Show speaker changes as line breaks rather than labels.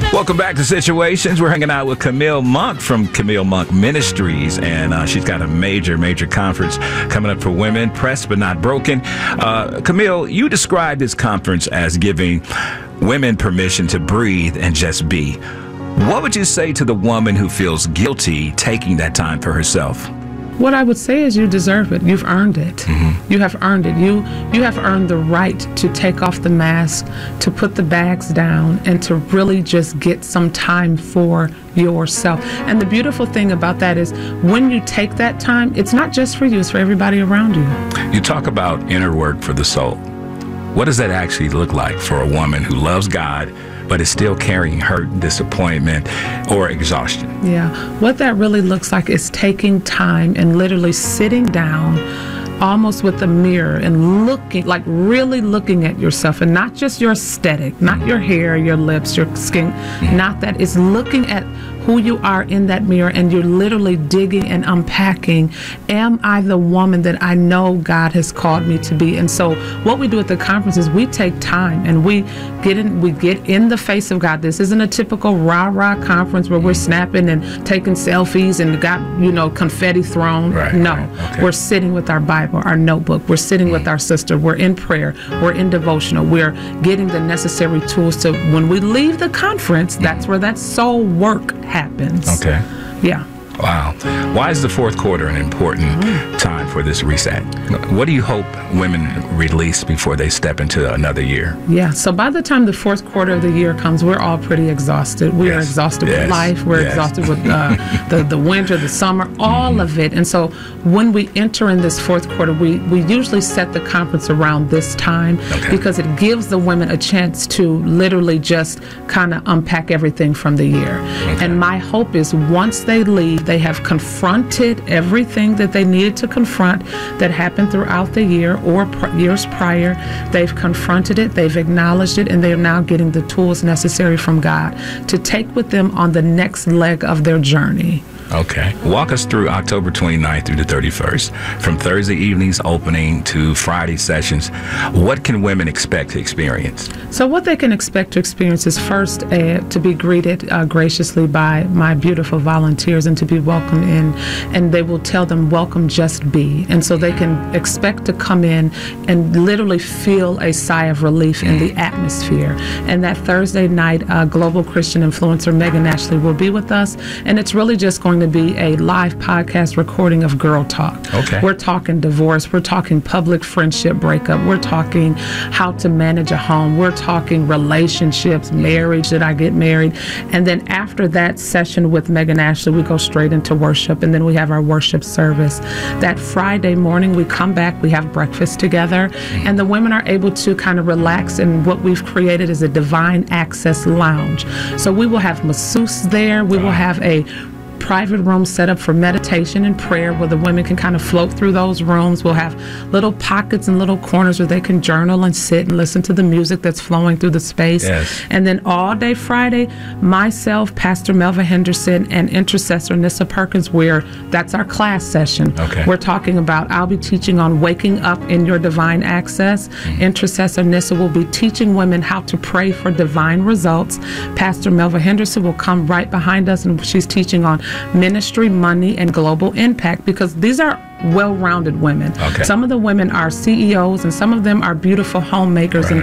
Welcome back to Situations. We're hanging out with Camille Monk from Camille Monk Ministries, and she's got a major conference coming up for women, Pressed But Not Broken. Camille, you described this conference as giving women permission to breathe and just be. What would you say to the woman who feels guilty taking that time for herself?
What I would say is you deserve it. You've earned it.
Mm-hmm.
You have earned it. You have earned the right to take off the mask, to put the bags down, and to really just get some time for yourself. And the beautiful thing about that is when you take that time, it's not just for you, it's for everybody around you.
You talk about inner work for the soul. What does that actually look like for a woman who loves God but is still carrying hurt, disappointment, or exhaustion?
Yeah, what that really looks like is taking time and literally sitting down almost with a mirror and looking, like really looking at yourself, and not just your aesthetic, not your hair, your lips, your skin, not that. It's looking at who you are in that mirror, and you're literally digging and unpacking, am I the woman that I know God has called me to be? And so what we do at the conference is we take time and we get in the face of God. This isn't a typical rah-rah conference where we're snapping and taking selfies and got, confetti thrown.
Right,
no,
right, okay.
We're sitting with our Bible, our notebook. We're sitting with our sister. We're in prayer. We're in devotional. We're getting the necessary tools to, when we leave the conference, that's where that soul work happens.
Okay.
Yeah.
Wow. Why is the fourth quarter an important time for this reset? What do you hope women release before they step into another year?
Yeah. So by the time the fourth quarter of the year comes, we're all pretty exhausted. We are exhausted with life. We're exhausted with the winter, the summer, all of it. And so when we enter in this fourth quarter, we usually set the conference around this time because it gives the women a chance to literally just kind of unpack everything from the year. And my hope is once they leave, they have confronted everything that they needed to confront that happened throughout the year or years prior. They've confronted it, they've acknowledged it, and they're now getting the tools necessary from God to take with them on the next leg of their journey.
Okay. Walk us through October 29th through the 31st, from Thursday evenings opening to Friday sessions. What can women expect to experience?
So what they can expect to experience is first to be greeted graciously by my beautiful volunteers and to be welcomed in, and they will tell them, welcome, just be. And so they can expect to come in and literally feel a sigh of relief in the atmosphere. And that Thursday night, global Christian influencer Megan Ashley will be with us, and it's really just going to be a live podcast recording of Girl Talk.
Okay.
We're talking divorce. We're talking public friendship breakup. We're talking how to manage a home. We're talking relationships, marriage, did I get married? And then after that session with Megan Ashley, we go straight into worship, and then we have our worship service. That Friday morning, we come back, we have breakfast together, and the women are able to kind of relax, and what we've created is a divine access lounge. So we will have masseuse there. We will have a private room set up for meditation and prayer where the women can kind of float through those rooms. We'll have little pockets and little corners where they can journal and sit and listen to the music that's flowing through the space.
Yes.
And then all day Friday, myself, Pastor Melva Henderson, and intercessor Nissa Perkins, where that's our class session.
Okay.
We're talking about, I'll be teaching on waking up in your divine access. Intercessor Nissa will be teaching women how to pray for divine results. Pastor Melva Henderson will come right behind us, and she's teaching on ministry, money, and global impact, because these are well-rounded women.
Okay.
Some of the women are CEOs, and some of them are beautiful homemakers and